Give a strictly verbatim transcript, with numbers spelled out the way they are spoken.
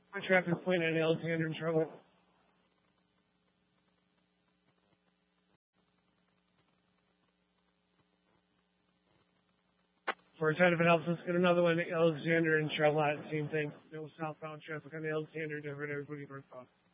Traffic point on Alexander and Charlotte. For a time of analysis, get another one, Alexander and Charlotte, same thing. No southbound traffic on Alexander, divert everybody northbound.